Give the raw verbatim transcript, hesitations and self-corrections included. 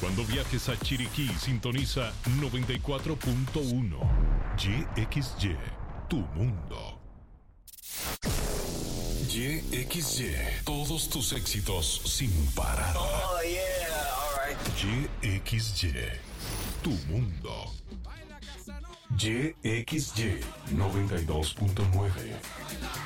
Cuando viajes a Chiriquí, sintoniza noventa y cuatro punto uno. Y X Y, tu mundo. Y X Y, todos tus éxitos sin parar. Oh, yeah, all right. Y X Y, tu mundo. Y X Y noventa y dos punto nueve.